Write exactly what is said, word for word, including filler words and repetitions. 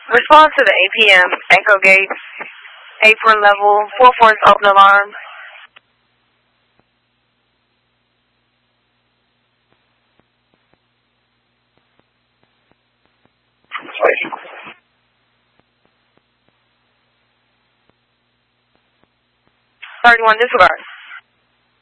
Respond to the A P M Echo Gates apron level four four is open alarm. thirty-one disregard.